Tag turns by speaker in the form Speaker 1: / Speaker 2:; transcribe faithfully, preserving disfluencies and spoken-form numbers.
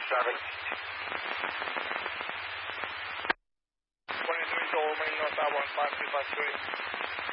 Speaker 1: seven.
Speaker 2: twenty-three, Joel, remain north, I one five two five three.